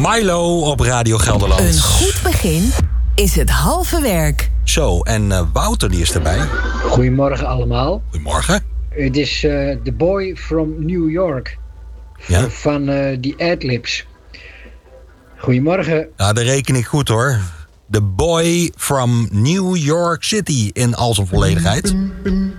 Milo op Radio Gelderland. Een goed begin is het halve werk. Zo, en Wouter die is erbij. Goedemorgen allemaal. Goedemorgen. Het is The Boy from New York. Ja? Van die Adlibs. Goedemorgen. Ja, dat reken ik goed hoor. The Boy from New York City in al zijn volledigheid.